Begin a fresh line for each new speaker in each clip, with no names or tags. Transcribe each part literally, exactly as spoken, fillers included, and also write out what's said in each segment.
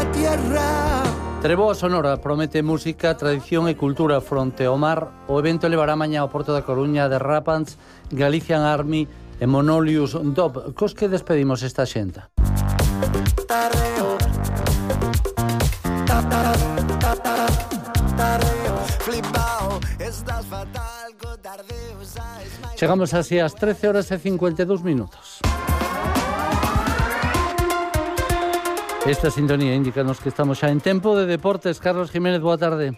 la tierra.
Treboa Sonora promete música, tradición e cultura fronte ao mar. O evento levará mañá ao Porto da Coruña de Rapans, Galician Army e Monolius Dub, cos que despedimos esta xenta. Chegamos así ás trece horas e cincuenta e dous minutos. Esta sintonía indícanos que estamos xa en tempo de deportes. Carlos Jiménez, boa tarde.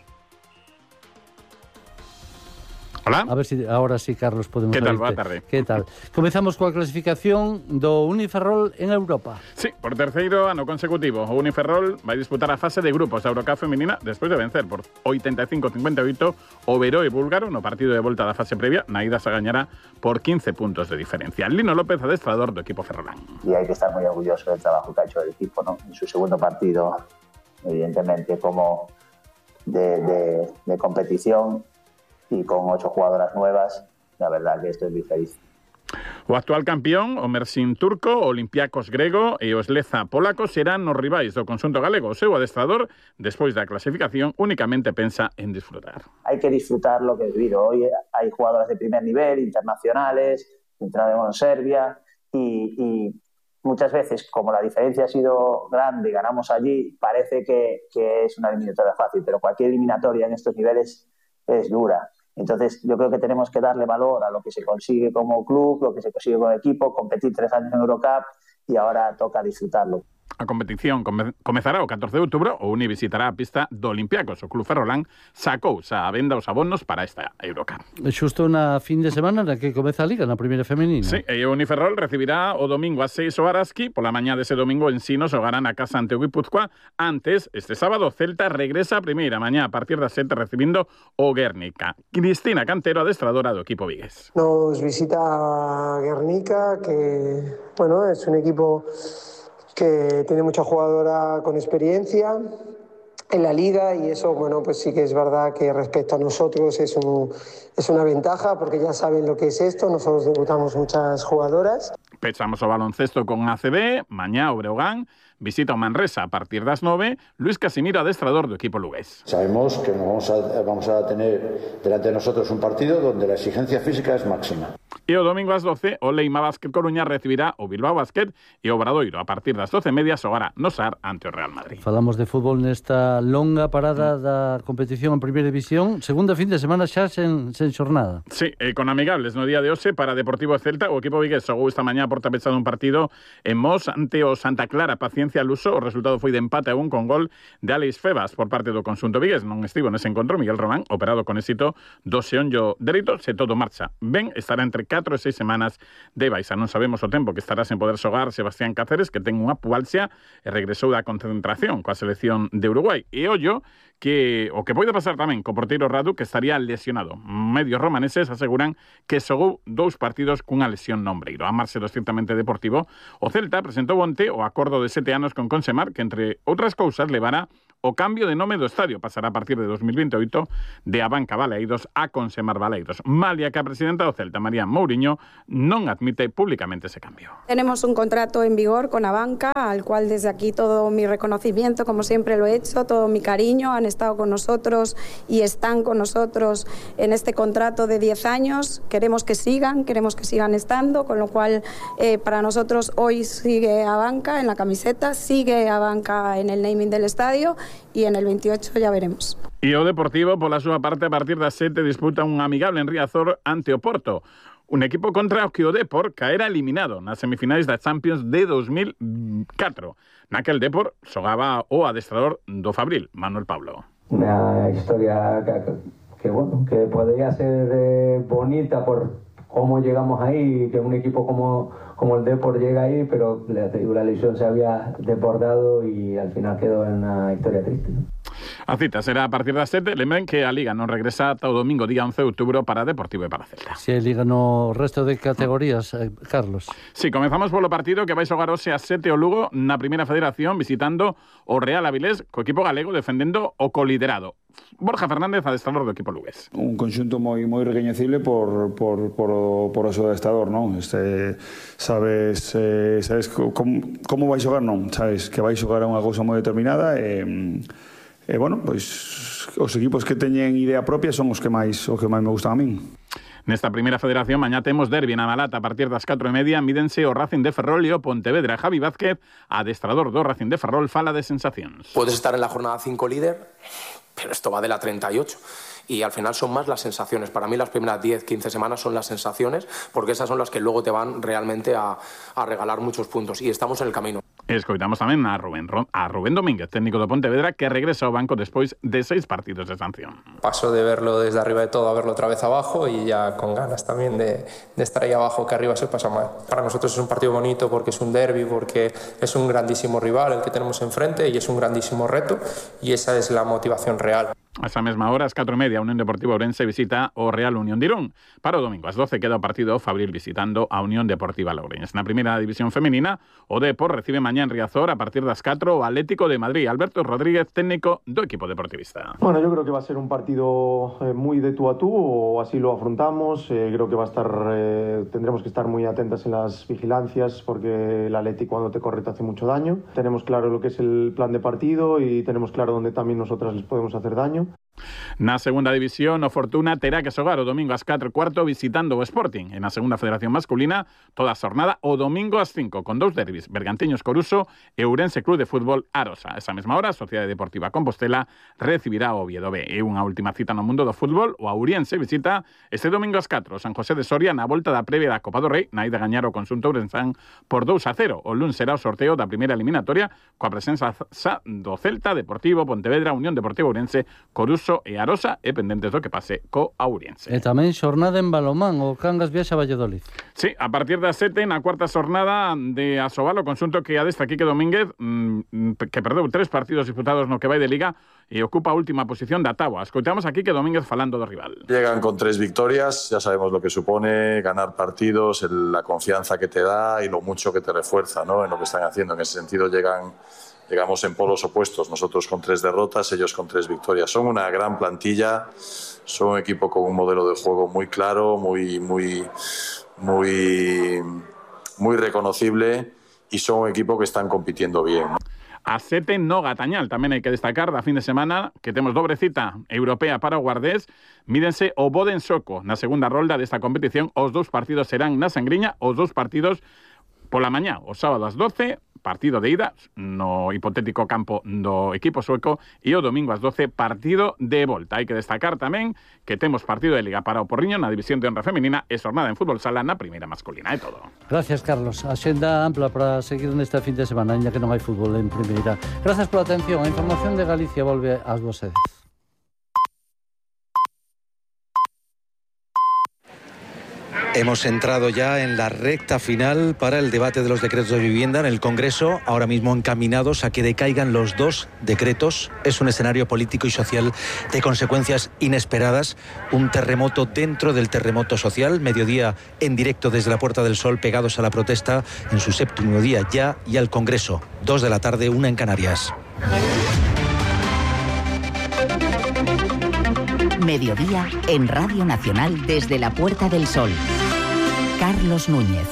Hola.
A ver si ahora sí, Carlos, podemos
Que tal,
oírte.
boa tarde.
Que tal? Comezamos coa clasificación do Uniferrol en Europa.
Sí, por terceiro ano consecutivo, o Uniferrol vai disputar a fase de grupos da Eurocup feminina despois de vencer por ochenta e cinco a cincuenta e oito o Veroe búlgaro no partido de volta da fase previa. Na ida se gañará por quince puntos de diferencia. Lino López, adestrador do equipo ferrolán.
Y hay que estar muy orgulloso del trabajo que ha hecho el equipo, ¿no? En su segundo partido, evidentemente, como de, de, de competición, y con ocho jugadoras nuevas, la verdad que estoy muy feliz.
O actual campeón, o Mersin turco, o Olympiacos grego e o Sleza polaco serán os rivais do conxunto galego. O seu adestrador, despois da clasificación, únicamente pensa en disfrutar.
Hay que disfrutar lo que he vivido. Hoy hay jugadoras de primer nivel, internacionales, entrenamos en Serbia, y, y muchas veces, como la diferencia ha sido grande, ganamos allí, parece que, que es una eliminatoria fácil, pero cualquier eliminatoria en estos niveles es dura. Entonces yo creo que tenemos que darle valor a lo que se consigue como club, lo que se consigue como equipo, competir tres años en Eurocup y ahora toca disfrutarlo.
A competición come- comezará o catorce de outubro. O Uni visitará a pista do Olympiacos. O club ferrolán sacou xa a venda os abonos para esta Eurocup.
Xusto na fin de semana na que comeza a Liga, na primeira femenina.
Sí, e o Uniferrol recibirá o domingo a seis o Araski. Pola mañá dese domingo en Sino xogarán a casa ante o Guipúzcoa. Antes, este sábado, Celta regresa a primeira mañá a partir das sete recibindo o Guernica. Cristina Cantero, adestradora do equipo vigués.
Nos visita Guernica, que bueno, es un equipo que tiene mucha jugadora con experiencia en la liga, y eso, bueno, pues sí que es verdad que respecto a nosotros es, un, es una ventaja, porque ya saben lo que es esto. Nosotros debutamos muchas jugadoras.
Pechamos o baloncesto con A C B, mañá o Breogán visita o Manresa a partir das nove. Luis Casimiro, adestrador do equipo lugués.
Sabemos que vamos a, vamos a tener delante de nosotros un partido donde la exigencia física es máxima.
E o domingo ás doce, o Leima Basket Coruña recibirá o Bilbao Basket e o Obradoiro a partir das doce e media xogará no Sar ante o Real Madrid.
Falamos de fútbol nesta longa parada da competición en primeira división, segunda fin de semana xa sen, sen xornada.
Sí, e con amigables no día de hoxe para Deportivo Celta. O equipo vigués xogou esta mañá por tapechado un partido en Mos ante o Santa Clara Paciencia Luso. O resultado foi de empate a un con gol de Alex Febas por parte do conxunto vigués. Non estivo nese encontro Miguel Román, operado con éxito do xeonllo dereito. Se todo marcha ben, estará entre catro e seis semanas de baixa. Non sabemos o tempo que estará sen poder xogar Sebastián Cáceres, que ten unha pubalxia e regresou da concentración coa selección de Uruguai. E ollo que o que pode pasar tamén co porteiro Radu, que estaría lesionado. Medios romaneses aseguran que xogou dous partidos cunha lesión no ombreiro. A marxe do estrictamente deportivo, o Celta presentou onte o acordo de sete anos con Consemar, que entre outras cousas levará o cambio de nome do estadio. Pasará a partir de dos mil veinte e oito de Abanca Baleidos a Consemar Baleidos. Malia que a presidenta do Celta, María Mouriño, non admite públicamente ese cambio.
Tenemos un contrato en vigor con Abanca, al cual desde aquí todo mi reconocimiento, como siempre lo he hecho, todo mi cariño. Han estado con nosotros y están con nosotros en este contrato de diez años. Queremos que sigan, queremos que sigan estando, con lo cual eh, para nosotros hoy sigue Abanca en la camiseta, sigue Abanca en el naming del estadio, y en el veintiocho ya veremos.
E o Deportivo, pola súa parte, a partir das sete disputa un amigable en Riazor ante o Porto. Un equipo contra o que o Depor caera eliminado nas semifinais da Champions de dos mil catro. Naquel Depor xogaba o adestrador do Fabril, Manuel Pablo.
Una historia que, que bueno, que podría ser eh, bonita por cómo llegamos ahí, que un equipo como, como el Depor llega ahí, pero la, la lesión se había desbordado y al final quedó en una historia triste, ¿no?
A cita será a partir das sete. Lembren que a Liga non regresa ata o domingo día once de outubro para Deportivo e para Celta.
Si hai Liga no resto de categorías, eh, Carlos.
Si, sí, comenzamos polo partido que vai xogar hoxe a sete o Lugo na Primeira Federación visitando o Real Avilés co equipo galego defendendo o coliderado. Borja Fernández, adestrador do equipo lugués.
Un conxunto moi moi recoñecible por por por o, por o seu adestrador, non? Este sabes eh, sabes como como vai xogar, non? Sabes que vai xogar a unha cousa moi determinada e E, bueno, pois os equipos que teñen idea propia son os que máis os que máis me gustan a min.
Nesta Primeira Federación mañá temos derbi na Malata a partir das catro e media. Mídense o Racing de Ferrol e o Pontevedra. Javi Vázquez, adestrador do Racing de Ferrol, fala de sensacións.
Puedes estar en la jornada cinco líder, pero esto va de la treinta y ocho. Y al final son más las sensaciones. Para mí las primeras diez, quince semanas son las sensaciones, porque esas son las que luego te van realmente a, a regalar muchos puntos. Y estamos en el camino.
Escoitamos tamén a Rubén, a Rubén Domínguez, técnico do Pontevedra, que regresa ao banco despois de seis partidos de sanción.
Paso de verlo desde arriba de todo a verlo otra vez abajo y ya con ganas también de, de estar ahí abajo, que arriba se pasa mal. Para nosotros es un partido bonito porque es un derbi, porque es un grandísimo rival el que tenemos enfrente y es un grandísimo reto y esa es la motivación real.
A esa mesma hora, ás catro e media, a Unión Deportiva Ourense visita o Real Unión de Irún. Para o domingo, ás doce, queda o partido Fabril visitando a Unión Deportiva Lourenço. Na primeira división femenina, o Depor recibe mañá en Riazor a partir das catro o Atlético de Madrid. Alberto Rodríguez, técnico do equipo deportivista.
Bueno, yo creo que va a ser un partido eh, muy de tú a tú, o así lo afrontamos. Eh, creo que va a estar, eh, tendremos que estar muy atentas en las vigilancias, porque el Atlético cuando te corre te hace mucho daño. Tenemos claro lo que es el plan de partido y tenemos claro dónde también nosotras les podemos hacer daño.
Na segunda división, o Fortuna terá que xogar o domingo ás catro e cuarto visitando o Sporting. E na segunda federación masculina, toda a xornada o domingo ás cinco, con dous derbis, Bergantiños Coruso e Ourense Club de Fútbol Arosa. Esa mesma hora, a Sociedade Deportiva Compostela recibirá o Oviedo B. E unha última cita no mundo do fútbol, o Ouriense visita este domingo ás catro San José de Soria na volta da previa da Copa do Rei, na ida gañar o conxunto ourensán por dous a cero. O luns será o sorteo da primeira eliminatoria coa presenza do Celta, Deportivo, Pontevedra, Unión Deportiva Ourense, Coruso e Arosa, e pendentes do que pase co Auriense.
E tamén xornada en balomán, o Cangas viaxa a Valladolid.
Sí, a partir das sete, na cuarta xornada de Asobal, o conxunto que adestra Quique Domínguez, mmm, que perdeu tres partidos disputados no que vai de Liga e ocupa a última posición da táboa. Escoitamos a Quique Domínguez falando do rival.
Llegan con tres victorias, ya sabemos lo que supone ganar partidos, el, la confianza que te da y lo mucho que te refuerza, ¿no?, en lo que están haciendo. En ese sentido llegan... Llegamos en polos opuestos, nosotros con tres derrotas, ellos con tres victorias. Son una gran plantilla, son un equipo con un modelo de juego muy claro, muy, muy, muy, muy reconocible, y son un equipo que están compitiendo bien.
A sete no Gatañal, tamén hai que destacar da fin de semana que temos dobre cita europea para o Guardés. Mídense o Boden Soco na segunda rolda desta competición. Os dous partidos serán na Sangriña, os dous partidos pola mañá, o sábado ás doce, partido de ida no hipotético campo do equipo sueco, e o domingo ás doce, partido de volta. Hai que destacar tamén que temos partido de Liga para o Porriño na división de honra femenina e xornada en fútbol sala na primeira masculina. É todo.
Gracias, Carlos. A xenda ampla para seguir neste fin de semana, ainda que non hai fútbol en primeira. Gracias pola atención. A información de Galicia volve ás doce.
Hemos entrado ya en la recta final para el debate de los decretos de vivienda en el Congreso, ahora mismo encaminados a que decaigan los dos decretos. Es un escenario político y social de consecuencias inesperadas, un terremoto dentro del terremoto social. Mediodía en directo desde la Puerta del Sol, pegados a la protesta en su séptimo día ya, y al Congreso. Dos de la tarde, una en Canarias.
Mediodía en Radio Nacional desde la Puerta del Sol. Carlos Núñez.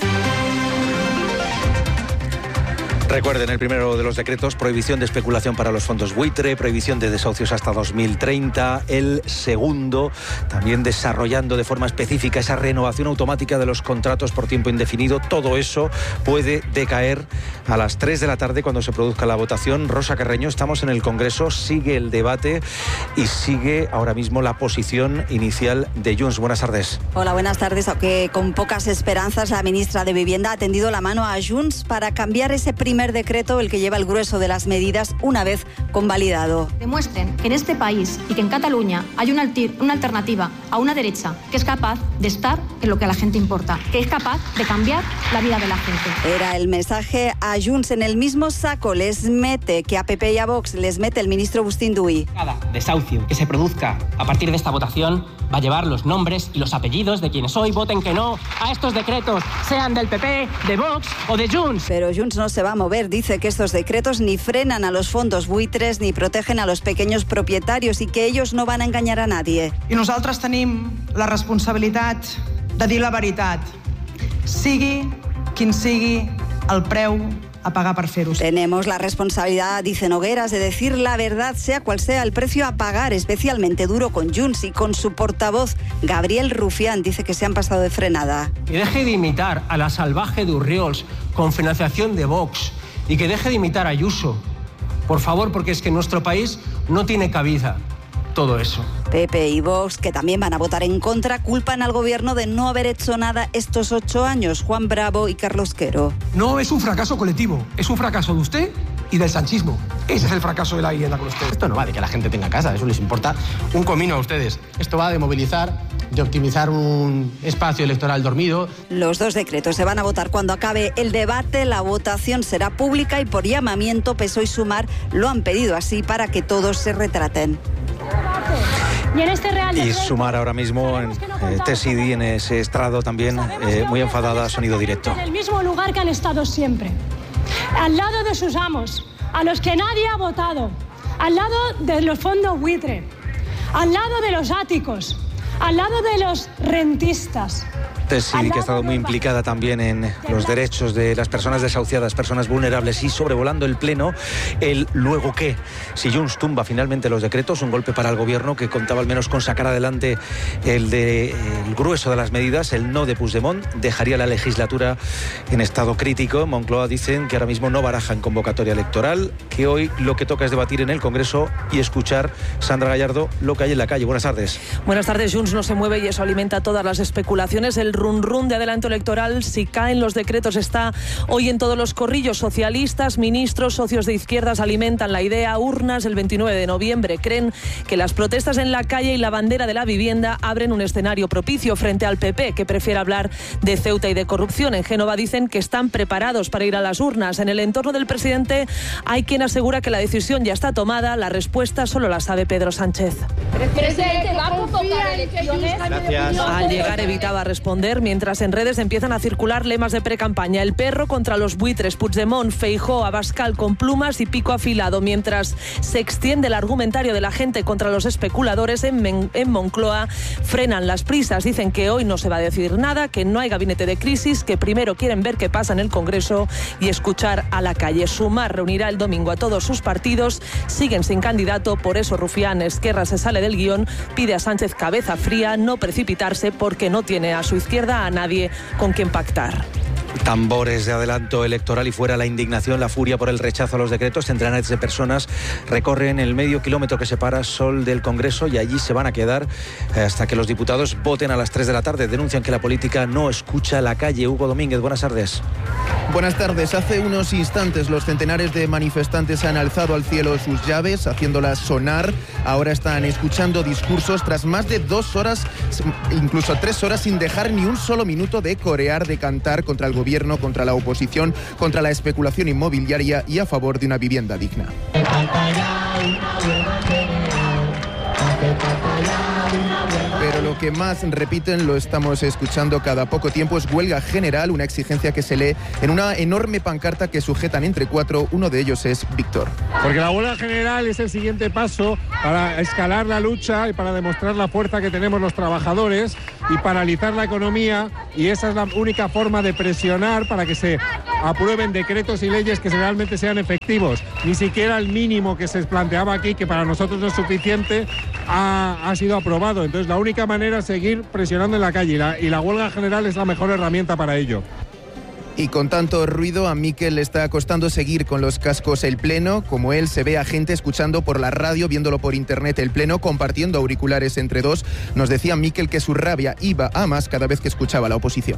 Recuerden, el primero de los decretos, prohibición de especulación para los fondos buitre, prohibición de desahucios hasta dos mil treinta. El segundo, también desarrollando de forma específica esa renovación automática de los contratos por tiempo indefinido. Todo eso puede decaer a las tres de la tarde cuando se produzca la votación. Rosa Carreño, estamos en el Congreso, sigue el debate y sigue ahora mismo la posición inicial de Junts. Buenas tardes.
Hola, buenas tardes. Aunque con pocas esperanzas, la ministra de Vivienda ha tendido la mano a Junts para cambiar ese primer primer decreto el que lleva el grueso de las medidas una vez convalidado.
Demuestren que en este país y que en Cataluña hay una, alti- una alternativa a una derecha que es capaz de estar en lo que a la gente importa, que es capaz de cambiar la vida de la gente.
Era el mensaje a Junts. En el mismo saco les mete, que a P P y a Vox les mete el ministro Agustín Duy.
Cada desahucio que se produzca a partir de esta votación va a llevar los nombres y los apellidos de quienes hoy voten que no a estos decretos, sean del P P, de Vox o de Junts.
Pero Junts no se va a mover. Dice que estos decretos ni frenan a los fondos buitres ni protegen a los pequeños propietarios y que ellos no van a engañar a nadie.
I nosaltres tenim la responsabilitat de dir la veritat, sigui quin sigui el preu a pagar per fer-ho.
Tenemos la responsabilidad, dice Nogueras, de decir la verdad, sea cual sea el precio a pagar, especialmente duro con Junts y con su portavoz, Gabriel Rufián, dice que se han pasado de frenada.
Que deje de imitar a la salvaje de Urriols con financiación de Vox y que deje de imitar a Ayuso, por favor, porque es que en nuestro país no tiene cabida todo eso.
P P y Vox, que también van a votar en contra, culpan al gobierno de no haber hecho nada estos ocho años. Juan Bravo y Carlos Quero.
No es un fracaso colectivo, es un fracaso de usted y del sanchismo. Ese es el fracaso de la vivienda con ustedes.
Esto no va de que la gente tenga casa, eso les importa un comino a ustedes. Esto va de movilizar, de optimizar un espacio electoral dormido.
Los dos decretos se van a votar cuando acabe el debate. La votación será pública y por llamamiento P S O E y Sumar lo han pedido así para que todos se retraten.
Y, en este Real
y Sumar ahora mismo en eh, Tesidi, en ese estrado también, eh, muy enfadada, sonido directo.
En el mismo lugar que han estado siempre, al lado de sus amos, a los que nadie ha votado, al lado de los fondos buitre, al lado de los áticos, al lado de los rentistas.
Tesidi, que ha estado muy implicada también en los derechos de las personas desahuciadas, personas vulnerables, y sobrevolando el pleno, el luego qué. Si Junts tumba finalmente los decretos, un golpe para el gobierno que contaba al menos con sacar adelante el, de, el grueso de las medidas, el no de Puigdemont, dejaría la legislatura en estado crítico. En Moncloa dicen que ahora mismo no barajan convocatoria electoral, que hoy lo que toca es debatir en el Congreso y escuchar, Sandra Gallardo, lo que hay en la calle. Buenas tardes.
Buenas tardes. Junts no se mueve y eso alimenta todas las especulaciones. El run run de adelanto electoral, si caen los decretos, está hoy en todos los corrillos. Socialistas, ministros, socios de izquierdas alimentan la idea. Urnas el veintinueve de noviembre. Creen que las protestas en la calle y la bandera de la vivienda abren un escenario propicio frente al P P, que prefiere hablar de Ceuta y de corrupción. En Génova dicen que están preparados para ir a las urnas. En el entorno del presidente hay quien asegura que la decisión ya está tomada. La respuesta solo la sabe Pedro Sánchez.
Presidente, ¿va a convocar elecciones?
Gracias. Al llegar evitaba responder, mientras en redes empiezan a circular lemas de precampaña. El perro contra los buitres, Puigdemont, Feijóo, Abascal con plumas y pico afilado. Mientras se extiende el argumentario de la gente contra los especuladores, en, Men- en Moncloa frenan las prisas. Dicen que hoy no se va a decir nada, que no hay gabinete de crisis, que primero quieren ver qué pasa en el Congreso y escuchar a la calle. Sumar reunirá el domingo a todos sus partidos. Siguen sin candidato, por eso Rufián Esquerra se sale del guión, pide a Sánchez cabeza fría, no precipitarse porque no tiene a su izquierda a nadie con quien pactar.
Tambores de adelanto electoral y fuera la indignación, la furia por el rechazo a los decretos. Centenares de personas recorren el medio kilómetro que separa Sol del Congreso y allí se van a quedar hasta que los diputados voten a las tres de la tarde. Denuncian que la política no escucha la calle. Hugo Domínguez, buenas tardes.
Buenas tardes. Hace unos instantes los centenares de manifestantes han alzado al cielo sus llaves, haciéndolas sonar. Ahora están escuchando discursos tras más de dos horas, incluso tres horas, sin dejar ni un solo minuto de corear, de cantar contra el gobierno, contra la oposición, contra la especulación inmobiliaria y a favor de una vivienda digna. Pero lo que más repiten, lo estamos escuchando cada poco tiempo, es huelga general, una exigencia que se lee en una enorme pancarta que sujetan entre cuatro. Uno de ellos es Víctor.
Porque la huelga general es el siguiente paso para escalar la lucha y para demostrar la fuerza que tenemos los trabajadores y paralizar la economía, y esa es la única forma de presionar para que se aprueben decretos y leyes que realmente sean efectivos. Ni siquiera el mínimo que se planteaba aquí, que para nosotros no es suficiente, ha, ha sido aprobado. Entonces la única manera es seguir presionando en la calle y la, y la huelga general es la mejor herramienta para ello.
Y con tanto ruido a Mikel le está costando seguir con los cascos el pleno. Como él, se ve a gente escuchando por la radio, viéndolo por internet el pleno, compartiendo auriculares entre dos. Nos decía Mikel que su rabia iba a más cada vez que escuchaba a la oposición.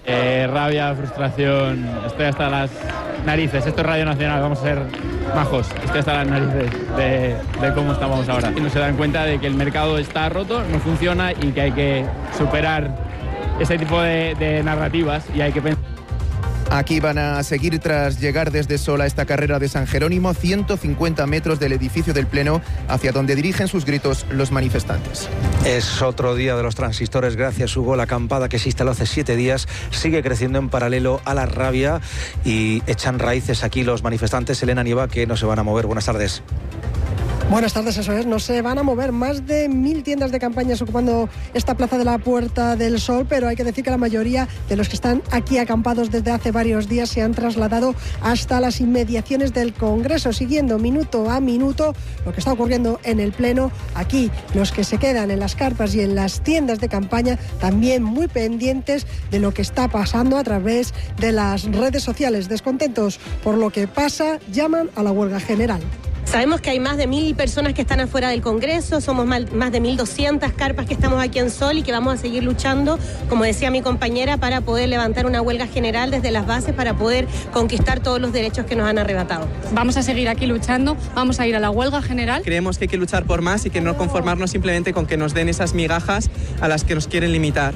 Eh, rabia, frustración, estoy hasta las narices. Esto es Radio Nacional, vamos a ser majos. Estoy hasta las narices de, de cómo estamos ahora. Y no se dan cuenta de que el mercado está roto, no funciona y que hay que superar ese tipo de, de narrativas y hay que pensar.
Aquí van a seguir tras llegar desde Sol a esta carrera de San Jerónimo, ciento cincuenta metros del edificio del Pleno, hacia donde dirigen sus gritos los manifestantes.
Es otro día de los transistores, gracias Hugo. La acampada que se instaló hace siete días sigue creciendo en paralelo a la rabia y echan raíces aquí los manifestantes. Elena Nieva, que no se van a mover. Buenas tardes.
Buenas tardes, eso es, no se van a mover. Más de mil tiendas de campañas ocupando esta plaza de la Puerta del Sol, pero hay que decir que la mayoría de los que están aquí acampados desde hace varios días se han trasladado hasta las inmediaciones del Congreso, siguiendo minuto a minuto lo que está ocurriendo en el Pleno. Aquí, los que se quedan en las carpas y en las tiendas de campaña, también muy pendientes de lo que está pasando a través de las redes sociales. Descontentos por lo que pasa, llaman a la huelga general.
Sabemos que hay más de mil personas que están afuera del Congreso, somos más de mil doscientas carpas que estamos aquí en Sol y que vamos a seguir luchando, como decía mi compañera, para poder levantar una huelga general desde las bases para poder conquistar todos los derechos que nos han arrebatado.
Vamos a seguir aquí luchando, vamos a ir a la huelga general.
Creemos que hay que luchar por más y que no conformarnos simplemente con que nos den esas migajas a las que nos quieren limitar.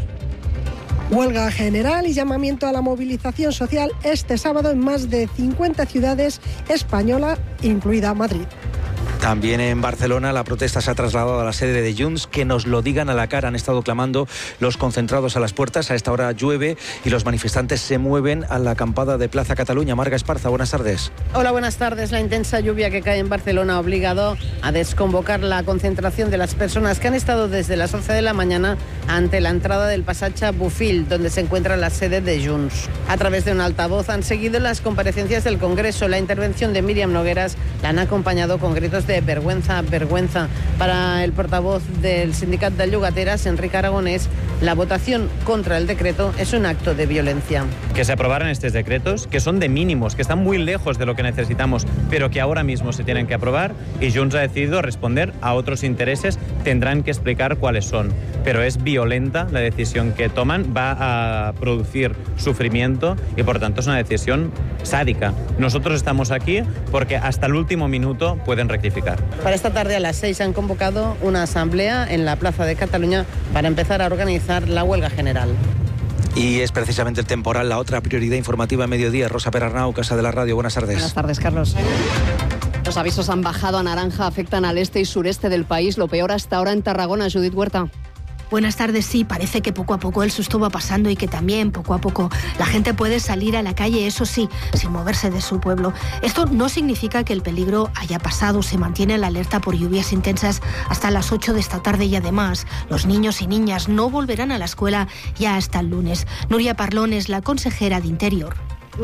Huelga general y llamamiento a la movilización social este sábado en más de cincuenta ciudades españolas, incluida Madrid.
También en Barcelona la protesta se ha trasladado a la sede de Junts. Que nos lo digan a la cara, han estado clamando los concentrados a las puertas. A esta hora llueve y los manifestantes se mueven a la acampada de Plaza Cataluña. Marga Esparza, buenas tardes.
Hola, buenas tardes. La intensa lluvia que cae en Barcelona ha obligado a desconvocar la concentración de las personas que han estado desde las once de la mañana ante la entrada del Passatge Bofill, donde se encuentra la sede de Junts. A través de un altavoz han seguido las comparecencias del Congreso. La intervención de Míriam Nogueras la han acompañado con gritos de vergüenza, vergüenza. Para el portavoz del Sindicat de Llogateras, Enrique Aragonés, la votación contra el decreto es un acto de violencia.
Que se aprobaran estos decretos, que son de mínimos, que están muy lejos de lo que necesitamos, pero que ahora mismo se tienen que aprobar, y Junts ha decidido responder a otros intereses, tendrán que explicar cuáles son. Pero es violenta la decisión que toman, va a producir sufrimiento y por tanto es una decisión sádica. Nosotros estamos aquí porque hasta el último minuto pueden rectificar.
Para esta tarde a las seis han convocado una asamblea en la Plaza de Cataluña para empezar a organizar la huelga general.
Y es precisamente el temporal la otra prioridad informativa a mediodía. Rosa Perarnau, Casa de la Radio, buenas tardes.
Buenas tardes, Carlos. Los avisos han bajado a naranja, afectan al este y sureste del país. Lo peor hasta ahora en Tarragona. Judith Huerta.
Buenas tardes, sí, parece que poco a poco el susto va pasando y que también poco a poco la gente puede salir a la calle, eso sí, sin moverse de su pueblo. Esto no significa que el peligro haya pasado, se mantiene la alerta por lluvias intensas hasta las ocho de esta tarde y además los niños y niñas no volverán a la escuela ya hasta el lunes. Núria Parlón es la consejera de Interior.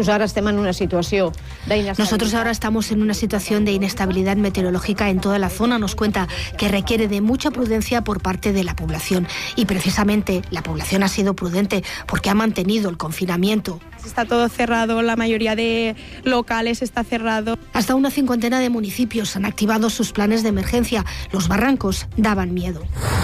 Nosotros ahora estamos en una situación de inestabilidad meteorológica en toda la zona. Nos cuenta que requiere de mucha prudencia por parte de la población. Y precisamente la población ha sido prudente porque ha mantenido el confinamiento.
Está todo cerrado, la mayoría de locales está cerrado.
Hasta una cincuentena de municipios han activado sus planes de emergencia. Los barrancos daban miedo.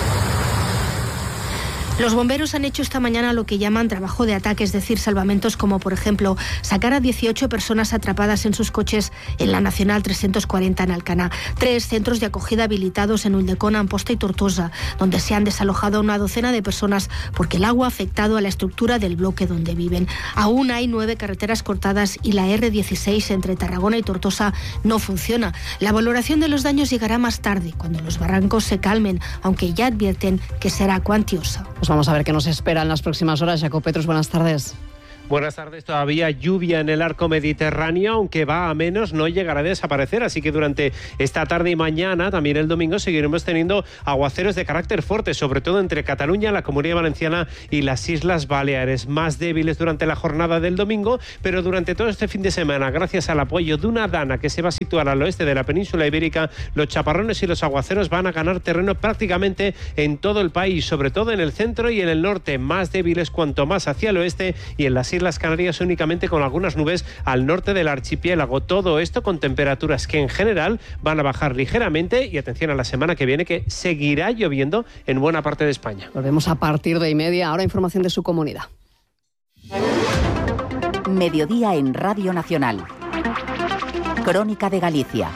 Los bomberos han hecho esta mañana lo que llaman trabajo de ataque, es decir, salvamentos como, por ejemplo, sacar a dieciocho personas atrapadas en sus coches en la Nacional trescientos cuarenta en Alcanar. Tres centros de acogida habilitados en Ulldecona, Amposta y Tortosa, donde se han desalojado a una docena de personas porque el agua ha afectado a la estructura del bloque donde viven. Aún hay nueve carreteras cortadas y la erre dieciséis entre Tarragona y Tortosa no funciona. La valoración de los daños llegará más tarde, cuando los barrancos se calmen, aunque ya advierten que será cuantiosa.
Pues vamos a ver qué nos espera en las próximas horas. Jacob Petrus, buenas tardes.
Buenas tardes. Todavía lluvia en el arco mediterráneo, aunque va a menos, no llegará a desaparecer. Así que durante esta tarde y mañana, también el domingo, seguiremos teniendo aguaceros de carácter fuerte, sobre todo entre Cataluña, la Comunidad Valenciana y las Islas Baleares. Más débiles durante la jornada del domingo, pero durante todo este fin de semana, gracias al apoyo de una dana que se va a situar al oeste de la península ibérica, los chaparrones y los aguaceros van a ganar terreno prácticamente en todo el país, sobre todo en el centro y en el norte. Más débiles cuanto más hacia el oeste, y en las Islas Canarias únicamente con algunas nubes al norte del archipiélago. Todo esto con temperaturas que en general van a bajar ligeramente, y atención a la semana que viene, que seguirá lloviendo en buena parte de España.
Volvemos a partir de y media. Ahora información de su comunidad.
Mediodía en Radio Nacional. Crónica de Galicia.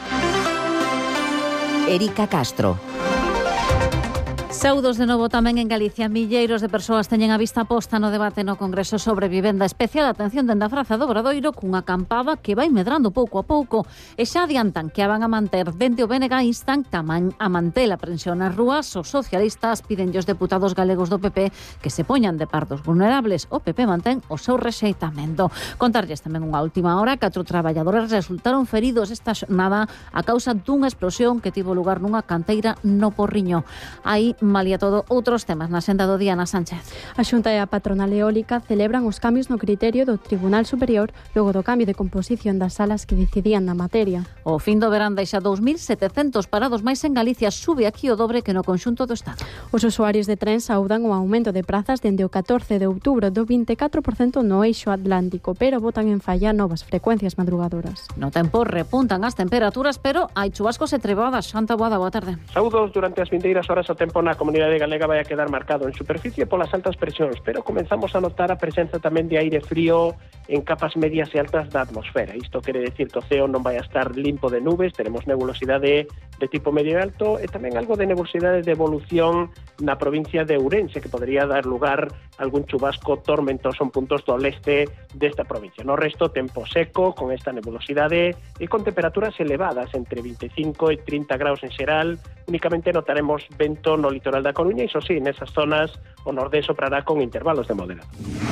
Erika Castro.
Saudos de novo tamén en Galicia. Milleiros de persoas teñen a vista posta no debate no Congreso sobre vivenda. Especial atención dende a Praza do Obradoiro cunha acampada que vai medrando pouco a pouco e xa adiantan que a van a manter. Dende o B N G instan tamén a manter a pensión nas rúas. Os socialistas piden aos deputados galegos do P P que se poñan de partos vulnerables. O P P mantén o seu rexeitamento. Contarlles tamén unha última hora. Catro traballadores resultaron feridos esta xornada a causa dunha explosión que tivo lugar nunha canteira no Porriño. Aí malía todo outros temas na senda do Diana Sánchez.
A Xunta e a patronal eólica celebran os cambios no criterio do Tribunal Superior logo do cambio de composición das salas que decidían na materia.
O fin do verán deixa dous mil setecentos parados máis en Galicia, sube aquí o dobre que no conxunto do Estado.
Os usuarios de tren saudan o aumento de prazas dende o catorce de outubro do vinte e catro por cento no eixo atlántico, pero botan en falla novas frecuencias madrugadoras.
No tempo repuntan as temperaturas, pero hai chubascos e trebadas. Xanta Boada, boa tarde.
Saúdos, durante as vindeiras horas o tempo na comunidade galega vai a quedar marcado en superficie polas altas presións, pero comenzamos a notar a presenza tamén de aire frío en capas medias e altas da atmosfera. Isto quere decir que o ceo non vai a estar limpo de nubes, teremos nebulosidade de tipo medio e alto e tamén algo de nebulosidade de evolución na provincia de Ourense, que podría dar lugar a algún chubasco tormentoso en puntos do leste desta provincia. No resto, tempo seco, con esta nebulosidade e con temperaturas elevadas, entre vinte e cinco e trinta graus en xeral. Únicamente notaremos vento no litoral da Coruña, iso sí, nesas zonas o nordés soprará con intervalos de moderado.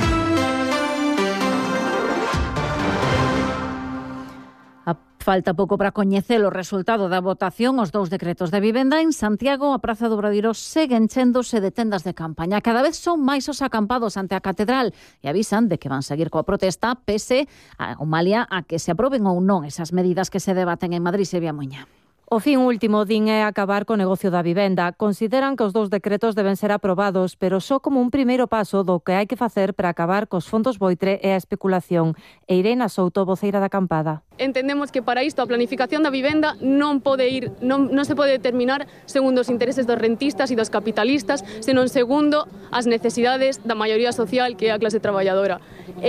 Falta pouco para coñecer o resultado da votación. Os dous decretos de vivenda en Santiago, a Praza do Obradoiro segue enchéndose de tendas de campaña. Cada vez son máis os acampados ante a catedral e avisan de que van seguir coa protesta pese a o malia a que se aproben ou non esas medidas que se debaten en Madrid e Viamuña.
O fin último din é acabar co negocio da vivenda. Consideran que os dous decretos deben ser aprobados, pero só como un primeiro paso do que hai que facer para acabar cos fondos voitre e a especulación. E Irena Souto, voceira da acampada.
Entendemos que para isto a planificación da vivenda non pode ir, non, non se pode determinar segundo os intereses dos rentistas e dos capitalistas, senón segundo as necesidades da maioría social, que é a clase traballadora.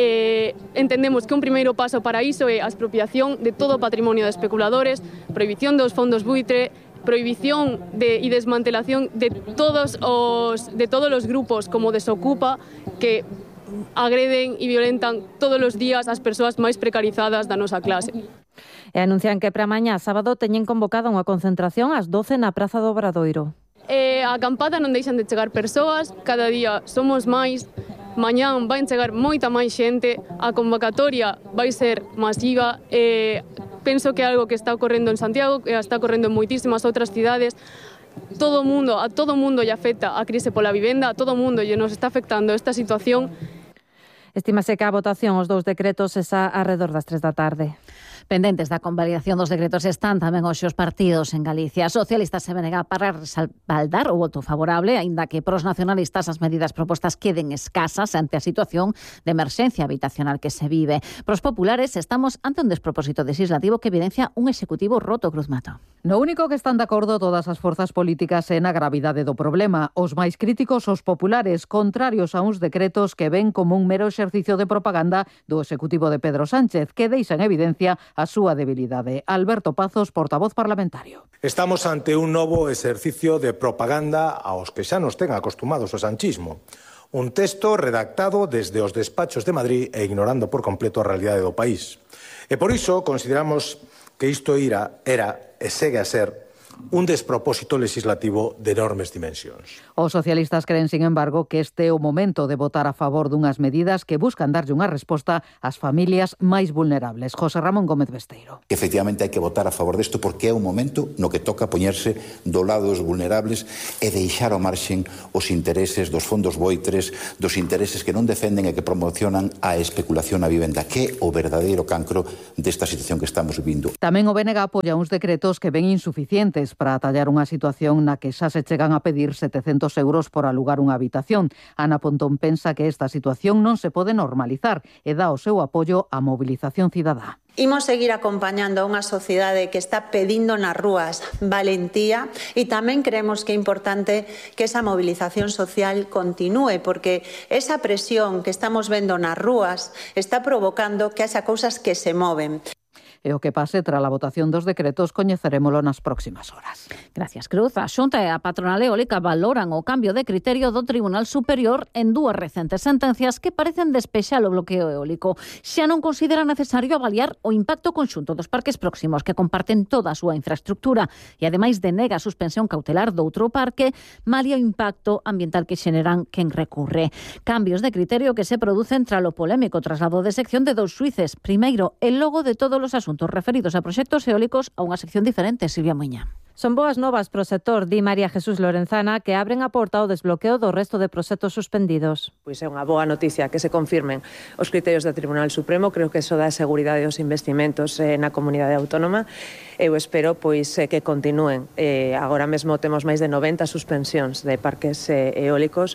Eh, entendemos que un primeiro paso para iso é a expropiación de todo o patrimonio de especuladores, prohibición dos fondos buitre, prohibición de, y desmantelación de todos os de todos os grupos como Desocupa, que agreden e violentan todos os días as persoas máis precarizadas da nosa clase.
E anuncian que para mañá sábado teñen convocada unha concentración ás doce na Praza do Obradoiro.
Eh, a acampada non deixan de chegar persoas, cada día somos máis, mañán vai chegar moita máis xente, a convocatoria vai ser masiva, e penso que é algo que está ocorrendo en Santiago, que está ocorrendo en moitísimas outras cidades. Todo mundo, a todo mundo lle afecta a crise pola vivenda, a todo mundo lle nos está afectando esta situación.
Estímase que a votación os dous decretos está arredor das tres da tarde.
Pendentes da convalidación dos decretos están tamén hoxe os partidos en Galicia. Socialistas e B N G para respaldar o voto favorable, aínda que pros nacionalistas as medidas propostas queden escasas ante a situación de emerxencia habitacional que se vive. Pros populares estamos ante un despropósito legislativo que evidencia un executivo roto, Cruz Mato.
No único que están de acordo todas as forzas políticas é na gravidade do problema. Os máis críticos, os populares, contrarios a uns decretos que ven como un mero exercicio de propaganda do executivo de Pedro Sánchez, que deixa en evidencia a súa debilidade. Alberto Pazos, portavoz parlamentario.
Estamos ante un novo exercicio de propaganda aos que xa nos ten acostumados o sanchismo. Un texto redactado desde os despachos de Madrid e ignorando por completo a realidade do país. E por iso consideramos que isto ira, era e segue a ser un despropósito legislativo de enormes dimensións.
Os socialistas creen, sin embargo, que este é o momento de votar a favor dunhas medidas que buscan darlle unha resposta ás familias máis vulnerables. José Ramón Gómez Besteiro.
Efectivamente, hai que votar a favor desto porque é un momento no que toca poñerse do lado dos vulnerables e deixar ao marxen os intereses dos fondos voitres, dos intereses que non defenden e que promocionan a especulación na vivenda, que é o verdadeiro cancro desta situación que estamos vivindo.
Tamén o B N G apoia uns decretos que ven insuficientes. parques para atallar unha situación na que xa se chegan a pedir setecentos euros por alugar unha habitación. Ana Pontón pensa que esta situación non se pode normalizar e dá o seu apoio á mobilización cidadá.
Imos seguir acompañando a unha sociedade que está pedindo nas rúas valentía e tamén creemos que é importante que esa movilización social continúe, porque esa presión que estamos vendo nas rúas está provocando que haxa cousas que se moven.
E o que pase tras a votación dos decretos coñecerémolo nas próximas horas.
Gracias, Cruz. A Xunta e a patronal eólica valoran o cambio de criterio do Tribunal Superior en dúas recentes sentencias que parecen despexar o bloqueo eólico. Xa non considera necesario avaliar o impacto conxunto dos parques próximos que comparten toda a súa infraestructura e, ademais, denega a suspensión cautelar do outro parque, malia o impacto ambiental que xeneran quen recurre. Cambios de criterio que se producen tras o polémico traslado de sección de dous xuíces. Primeiro, el logo de todos os asuntos referidos a proxectos eólicos a unha sección diferente, Silvia Muiña.
Son boas novas pro sector, di María Jesús Lorenzana, que abren a porta ao desbloqueo do resto de proxectos suspendidos.
Pois é unha boa noticia que se confirmen os criterios do Tribunal Supremo. Creo que eso dá seguridade aos investimentos eh, na comunidade autónoma. Eu espero pois eh, que continúen. Eh, agora mesmo temos máis de noventa suspensións de parques eh, eólicos.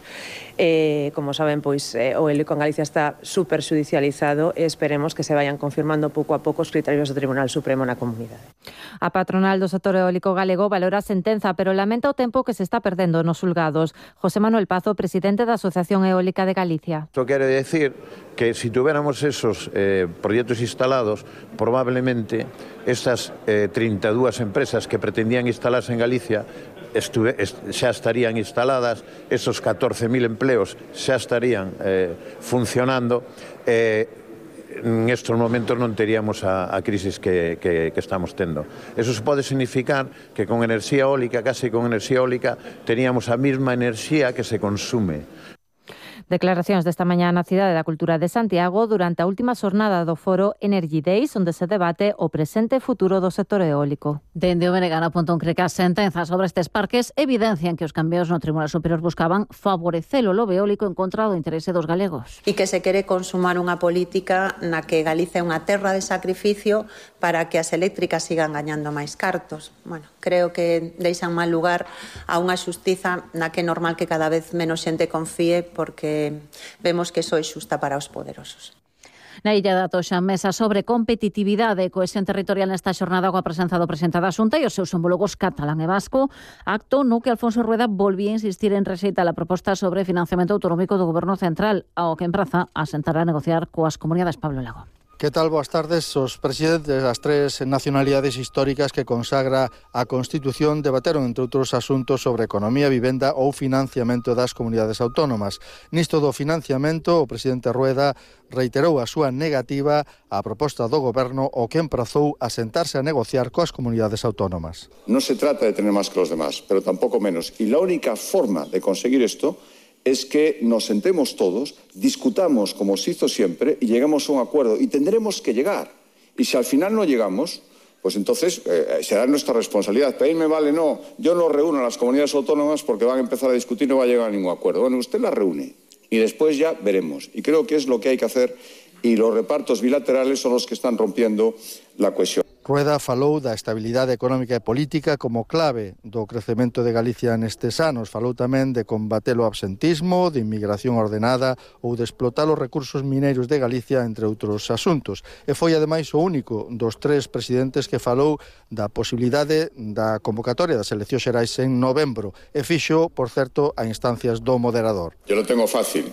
Eh, como saben, pois eh, o eólico en Galicia está super judicializado e esperemos que se vayan confirmando pouco a pouco os criterios do Tribunal Supremo na comunidade.
A patronal do sector eólico galego valora a sentenza, pero lamenta o tempo que se está perdendo nos xulgados. José Manuel Pazo, presidente da Asociación Eólica de Galicia.
Isto quere decir que si tuviéramos esos eh, proxectos instalados, probablemente estas eh, trinta e dúas empresas que pretendían instalarse en Galicia estuve, est, xa estarían instaladas, esos catorce mil empleos xa estarían eh, funcionando. Eh, en estos momentos non teríamos a, a crisis que, que, que estamos tendo. Eso pode significar que con enerxía eólica, case con enerxía eólica, teríamos a mesma enerxía que se consume.
Declaracións desta mañá na Cidade da Cultura de Santiago durante a última xornada do foro Energy Days, onde se debate o presente e futuro do sector eólico.
Dende o Menegana Pontón cree que as sentenzas sobre estes parques evidencian que os cambios no Tribunal Superior buscaban favorecer o lobo eólico en contra do interese dos galegos.
E que se quere consumar unha política na que Galicia é unha terra de sacrificio para que as eléctricas sigan gañando máis cartos. Bueno, creo que deixan mal lugar a unha xustiza na que é normal que cada vez menos xente confíe, porque vemos que iso é xusta para os poderosos.
Na Illa da Toxa, mesa sobre competitividade e cohesión territorial nesta xornada coa presenza do presidente da Xunta e os seus homólogos catalán e vasco, acto no que Alfonso Rueda volvía a insistir en rexeitar a proposta sobre financiamento autonómico do Goberno Central, ao que empraza a sentar a negociar coas comunidades. Pablo Lago.
Que tal? Boas tardes. Os presidentes das tres nacionalidades históricas que consagra a Constitución debateron, entre outros asuntos, sobre economía, vivenda ou financiamento das comunidades autónomas. Nisto do financiamento, o presidente Rueda reiterou a súa negativa á proposta do Goberno, o que emprazou a sentarse a negociar coas comunidades autónomas.
Non se trata de tener máis que os demás, pero tampouco menos. E la única forma de conseguir isto es que nos sentemos todos, discutamos como se hizo siempre y lleguemos a un acuerdo. Y tendremos que llegar. Y si al final no llegamos, pues entonces eh, será nuestra responsabilidad. Pedirme vale, no, yo no reúno a las comunidades autónomas porque van a empezar a discutir y no va a llegar a ningún acuerdo. Bueno, usted las reúne y después ya veremos. Y creo que es lo que hay que hacer y los repartos bilaterales son los que están rompiendo la cohesión.
Rueda falou da estabilidade económica e política como clave do crecemento de Galicia nestes anos. Falou tamén de combater o absentismo, de inmigración ordenada ou de explotar os recursos mineiros de Galicia, entre outros asuntos. E foi ademais o único dos tres presidentes que falou da posibilidade da convocatoria das eleccións xerais en novembro e fixo, por certo, a instancias do moderador.
Yo lo tengo fácil.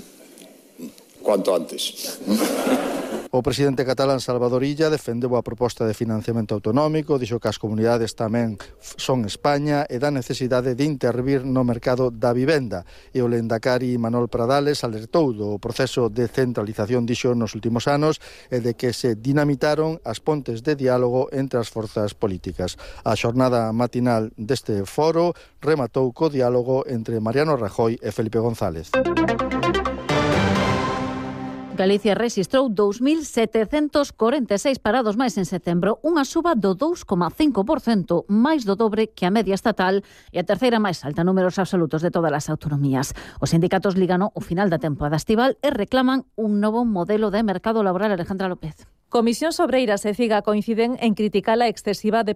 Cuanto antes.
O presidente catalán Salvador Illa defendeu a proposta de financiamento autonómico, dixo que as comunidades tamén son España e da necesidade de intervir no mercado da vivenda. E o lendakari Manol Pradales alertou do proceso de centralización, dixo, nos últimos anos e de que se dinamitaron as pontes de diálogo entre as forzas políticas. A xornada matinal deste foro rematou co diálogo entre Mariano Rajoy e Felipe González.
Galicia rexistrou dous mil setecentos corenta e seis parados máis en setembro, unha suba do dous coma cinco por cento, máis do dobre que a media estatal e a terceira máis alta números absolutos de todas as autonomías. Os sindicatos ligan o final da temporada estival e reclaman un novo modelo de mercado laboral. Alejandra López.
Comisións Obreiras e Figa coinciden en criticar a excesiva